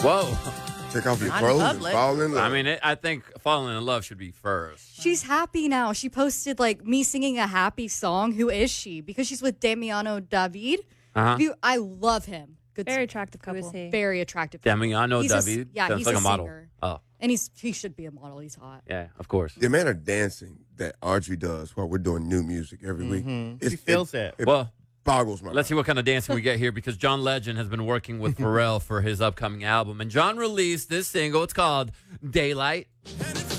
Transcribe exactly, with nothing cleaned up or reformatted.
Whoa. Take off your Not clothes and public. fall in love. I mean, it, I think falling in love should be first. She's happy now. She posted like me singing a happy song. Who is she? Because she's with Damiano David. Uh-huh. Who- I love him. Good, Very attractive Who couple. is he? very attractive. Damiano He's a- David. yeah, Sounds he's like a a model. singer. Oh, And he's he should be a model. He's hot. yeah, of course. the amount of dancing that Audrey does while we're doing new music every week. Mm-hmm. It, She feels it. It Well, boggles my let's see what kind of dancing we get here because John Legend has been working with Pharrell for his upcoming album. And John released this single. It's called Daylight.